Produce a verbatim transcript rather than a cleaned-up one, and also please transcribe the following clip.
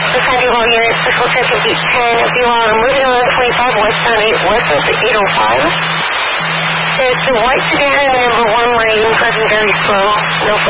The San Diego unit, Central Central Beach ten. If you are moving on twenty-five west on eight west of eight oh five. It's the white sedan, number one lane, driving very slow. No